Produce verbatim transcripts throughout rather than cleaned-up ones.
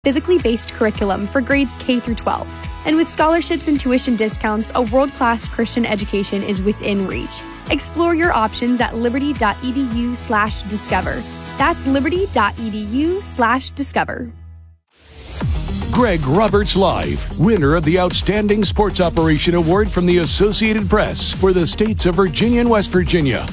biblically based curriculum for grades K through twelve. And with scholarships and tuition discounts, a world-class Christian education is within reach. Explore your options at liberty.edu slash discover. That's liberty.edu slash discover. Greg Roberts Live, winner of the Outstanding Sports Operation Award from the Associated Press for the states of Virginia and West Virginia.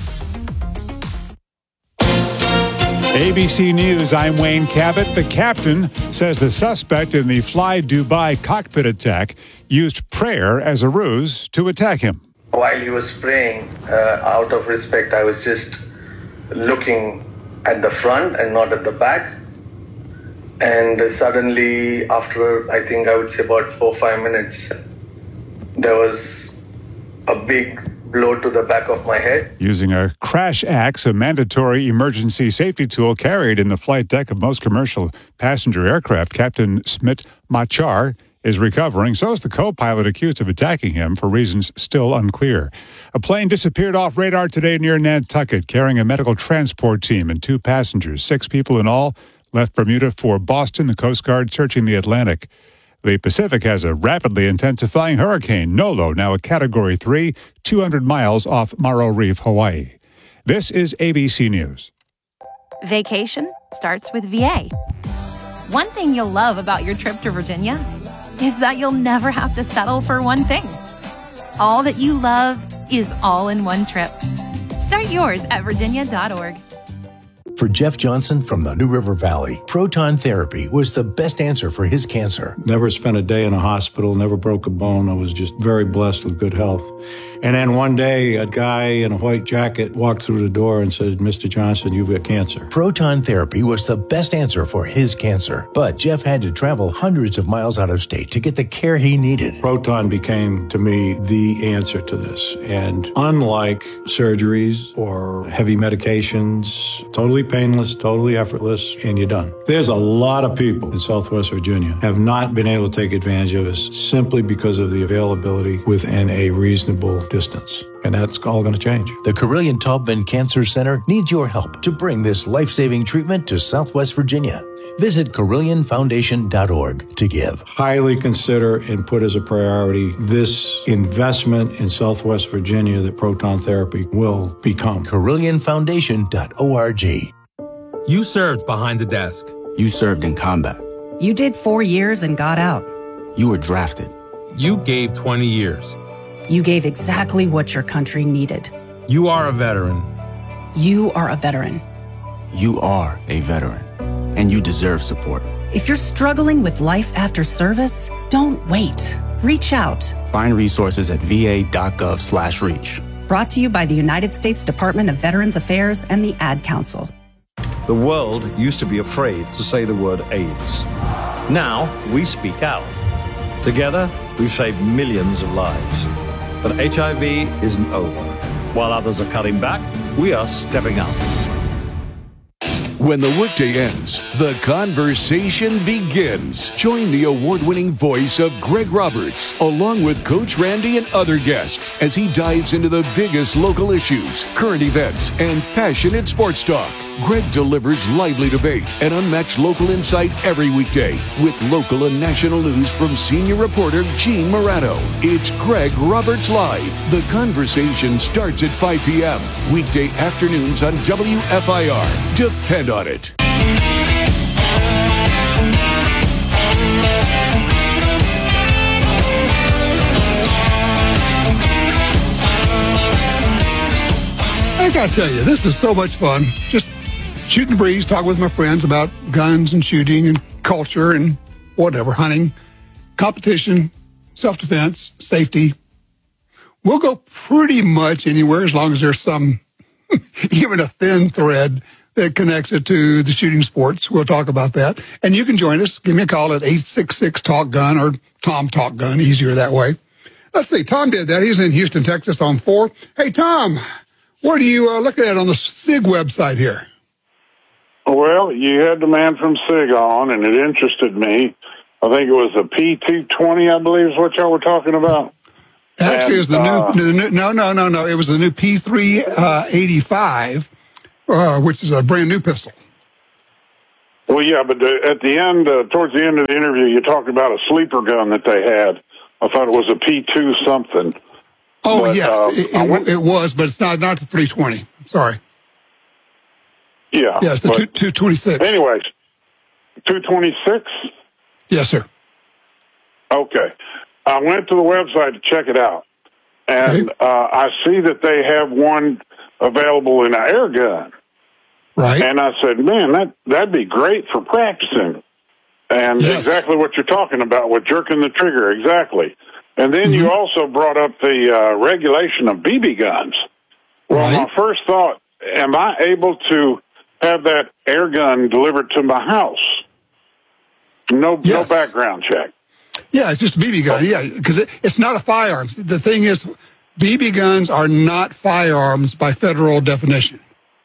A B C News, I'm Wayne Cabot. The captain says the suspect in the Fly Dubai cockpit attack used prayer as a ruse to attack him. While he was praying, uh, out of respect, I was just looking at the front and not at the back. And suddenly, after I think I would say about four or five minutes, there was a big blow to the back of my head. Using a crash axe, a mandatory emergency safety tool carried in the flight deck of most commercial passenger aircraft, Captain Smit Machar is recovering. So is the co-pilot accused of attacking him for reasons still unclear. A plane disappeared off radar today near Nantucket, carrying a medical transport team and two passengers. Six people in all left Bermuda for Boston, the Coast Guard searching the Atlantic. The Pacific has a rapidly intensifying hurricane, Nolo, now a Category three, two hundred miles off Morro Reef, Hawaii. This is A B C News. Vacation starts with V A. One thing you'll love about your trip to Virginia is that you'll never have to settle for one thing. All that you love is all in one trip. Start yours at virginia dot org. For Jeff Johnson from the New River Valley, proton therapy was the best answer for his cancer. Never spent a day in a hospital, never broke a bone. I was just very blessed with good health. And then one day, a guy in a white jacket walked through the door and said, Mister Johnson, you've got cancer. Proton therapy was the best answer for his cancer. But Jeff had to travel hundreds of miles out of state to get the care he needed. Proton became, to me, the answer to this. And unlike surgeries or heavy medications, totally painless, totally effortless, and you're done. There's a lot of people in Southwest Virginia have not been able to take advantage of this simply because of the availability within a reasonable distance. And that's all going to change. The Carilion Taubman Cancer Center needs your help to bring this life-saving treatment to Southwest Virginia. Visit Carilion Foundation dot org to give. Highly consider and put as a priority this investment in Southwest Virginia that proton therapy will become. Carilion Foundation dot org. You served behind the desk. You served in combat. You did four years and got out. You were drafted. You gave twenty years. You gave exactly what your country needed. You are a veteran. You are a veteran. You are a veteran, and you deserve support. If you're struggling with life after service, don't wait. Reach out. Find resources at va.gov slash reach. Brought to you by the United States Department of Veterans Affairs and the Ad Council. The world used to be afraid to say the word AIDS. Now we speak out. Together, we've saved millions of lives. But H I V isn't over. While others are cutting back, we are stepping up. When the workday ends, the conversation begins. Join the award-winning voice of Greg Roberts, along with Coach Randy and other guests, as he dives into the biggest local issues, current events, and passionate sports talk. Greg delivers lively debate and unmatched local insight every weekday, with local and national news from senior reporter Gene Morano. It's Greg Roberts Live. The conversation starts at five p.m. weekday afternoons on W F I R. Depend on it. I gotta tell you, this is so much fun. Just shooting the breeze, talking with my friends about guns and shooting and culture and whatever, hunting, competition, self-defense, safety. We'll go pretty much anywhere as long as there's some, even a thin thread that connects it to the shooting sports. We'll talk about that. And you can join us. Give me a call at eight six six, talk gun or Tom Talk Gun, easier that way. Let's see, Tom did that. He's in Houston, Texas on four. Hey, Tom, what are you uh, looking at on the S I G website here? Well, you had the man from S I G on, and it interested me. I think it was a P two twenty, I believe is what y'all were talking about. Actually, and, it was the, uh, new, the new, no, no, no, no. It was the new P three eighty-five, uh, which is a brand new pistol. Well, yeah, but at the end, uh, towards the end of the interview, you talked about a sleeper gun that they had. I thought it was a P two something. Oh, but, yes, uh, it, it, went, it was, but it's not not the three twenty. Sorry. Yeah. Yes, the two twenty-six. Anyways, two twenty-six? Yes, sir. Okay. I went to the website to check it out, and uh, I see that they have one available in an air gun. Right. And I said, man, that, that'd be great for practicing. And yes. exactly what you're talking about with jerking the trigger, exactly. And then mm-hmm. you also brought up the uh, regulation of B B guns. Well, right. my first thought, am I able to have that air gun delivered to my house? No, yes. no background check. Yeah, it's just a B B gun. Yeah, because it, it's not a firearm. The thing is, B B guns are not firearms by federal definition.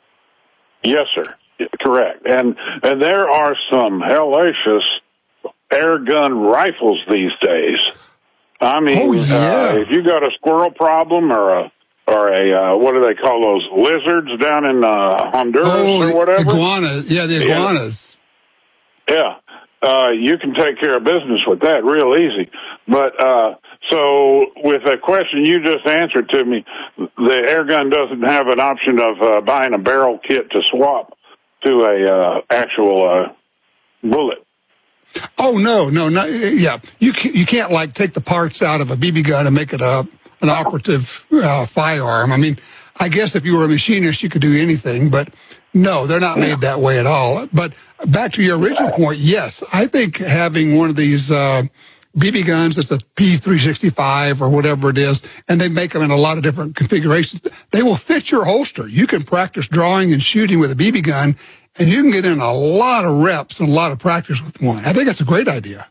Yes, sir. Correct. And and there are some hellacious air gun rifles these days. I mean, oh, yeah. uh, if you got a squirrel problem or a or a uh, what do they call those lizards down in uh, Honduras oh, or whatever? Iguanas. Yeah, the iguanas. Yeah. yeah. Uh, you can take care of business with that real easy. But, uh, so with a question you just answered to me, the air gun doesn't have an option of, uh, buying a barrel kit to swap to a, uh, actual, uh, bullet. Oh, no, no, no. Yeah. You can't, you can't like take the parts out of a B B gun and make it a, an operative, uh, firearm. I mean, I guess if you were a machinist, you could do anything, but no, they're not made that way at all. But back to your original point, yes, I think having one of these uh, B B guns that's a P three sixty-five or whatever it is, and they make them in a lot of different configurations, they will fit your holster. You can practice drawing and shooting with a B B gun, and you can get in a lot of reps and a lot of practice with one. I think that's a great idea.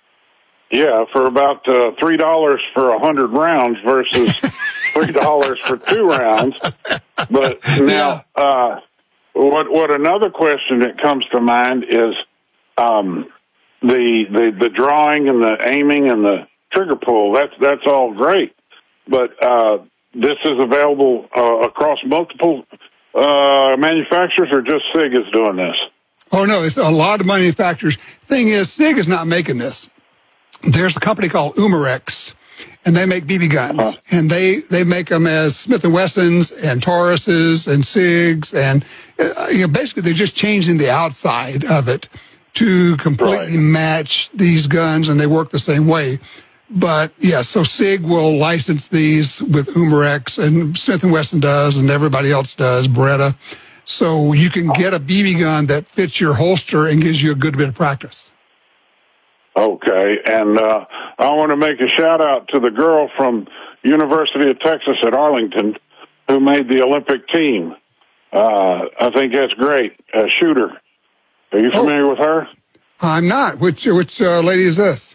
Yeah, for about uh, three dollars for a hundred rounds versus three dollars for two rounds. But now, yeah. uh, what what another question that comes to mind is um, the the the drawing and the aiming and the trigger pull. That's that's all great, but uh, this is available uh, across multiple uh, manufacturers, or just SIG is doing this? Oh no, it's a lot of manufacturers. Thing is, SIG is not making this. There's a company called Umarex, and they make B B guns, uh-huh. and they, they make them as Smith and Wessons and Tauruses and SIGs, and uh, you know, basically they're just changing the outside of it to completely right. match these guns, and they work the same way. But yeah, so SIG will license these with Umarex, and Smith and Wesson does, and everybody else does, Beretta. So you can get a B B gun that fits your holster and gives you a good bit of practice. Okay, and uh, I want to make a shout-out to the girl from University of Texas at Arlington who made the Olympic team. Uh, I think that's great. A shooter. Are you familiar oh, with her? I'm not. Which which uh, lady is this?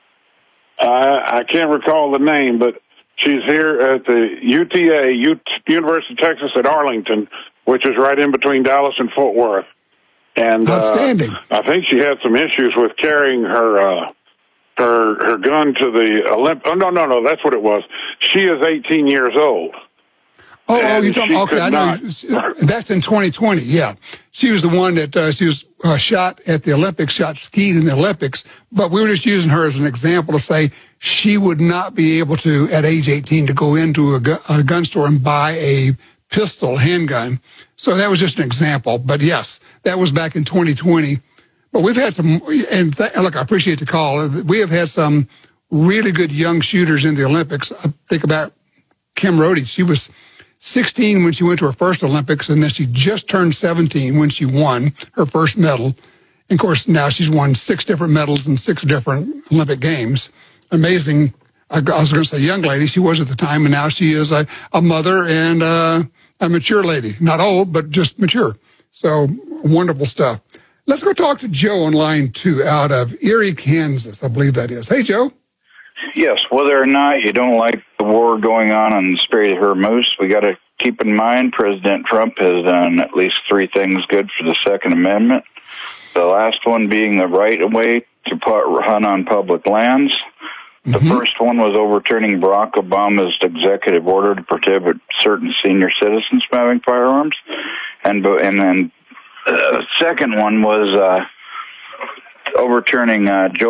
I, I can't recall the name, but she's here at the U T A, U- University of Texas at Arlington, which is right in between Dallas and Fort Worth. And Outstanding. Uh, I think she had some issues with carrying her uh, her her gun to the Olymp. Oh no, no, no, that's what it was. She is eighteen years old. Oh, oh, you're talking. Okay, I know. Not. That's in twenty twenty. Yeah, she was the one that uh, she was uh, shot at the Olympics, shot skied in the Olympics. But we were just using her as an example to say she would not be able to, at age eighteen, to go into a, gu- a gun store and buy a pistol, handgun. So that was just an example. But yes, that was back in twenty twenty. But we've had some, and th- look, I appreciate the call. We have had some really good young shooters in the Olympics. I think about Kim Rode. She was sixteen when she went to her first Olympics, and then she just turned seventeen when she won her first medal. And of course, now she's won six different medals in six different Olympic Games. Amazing. I was going to say young lady. She was at the time, and now she is a, a mother and uh, a mature lady. Not old, but just mature. So wonderful stuff. Let's go talk to Joe on line two out of Erie, Kansas. I believe that is. Hey, Joe. Yes, whether or not you don't like the war going on on the Strait of Hormuz, we got to keep in mind President Trump has done at least three things good for the Second Amendment. The last one being the right of way to put, hunt on public lands. The mm-hmm. first one was overturning Barack Obama's executive order to prohibit certain senior citizens from having firearms. And and then the uh, second one was uh, overturning uh, Joe